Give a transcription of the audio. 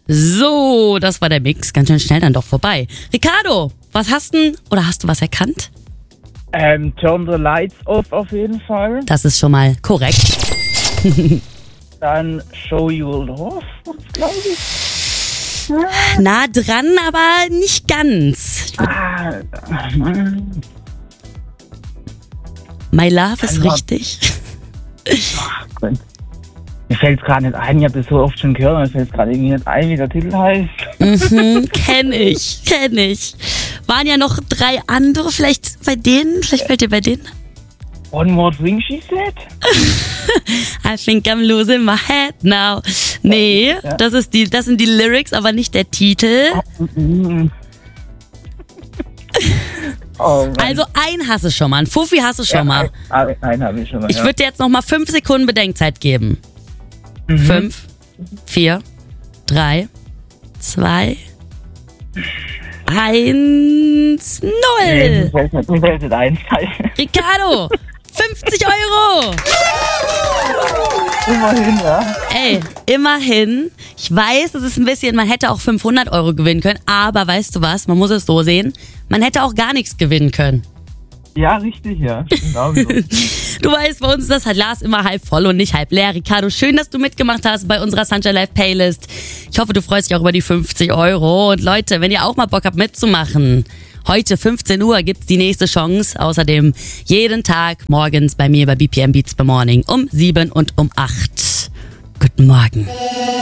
So, das war der Mix. Ganz schön schnell dann doch vorbei. Ricardo, was hast du was erkannt? Turn the Lights Off auf jeden Fall. Das ist schon mal korrekt. Dann Show You Love, glaube ich. Nah dran, aber nicht ganz. My Love ist richtig. Mir fällt es gerade nicht ein, ich habe das so oft schon gehört, mir fällt es gerade irgendwie nicht ein, wie der Titel heißt. Kenn ich. Waren ja noch 3 andere, vielleicht fällt dir bei denen. One More Thing She Said? I think I'm losing my head now. Nee, ja. das sind die Lyrics, aber nicht der Titel. Oh Mann. Also einen hast du schon mal, einen Fuffi hast du schon mal. Einen habe ich schon mal. Ich würde dir jetzt noch mal 5 Sekunden Bedenkzeit geben. 5, 4, 3, 2, 1, 0. Mir fällt nicht ein. Ricardo, 50 Euro. Immerhin, ja. Ey, immerhin. Ich weiß, es ist ein bisschen, man hätte auch 500 Euro gewinnen können, aber weißt du was, man muss es so sehen, man hätte auch gar nichts gewinnen können. Ja, richtig, ja. Genau so. Du weißt, bei uns ist das Glas immer halb voll und nicht halb leer. Ricardo, schön, dass du mitgemacht hast bei unserer Sunshine Live Playlist. Ich hoffe, du freust dich auch über die 50 Euro. Und Leute, wenn ihr auch mal Bock habt mitzumachen, heute 15 Uhr gibt's die nächste Chance. Außerdem jeden Tag morgens bei mir bei BPM Beats by Morning um 7 und um 8. Guten Morgen.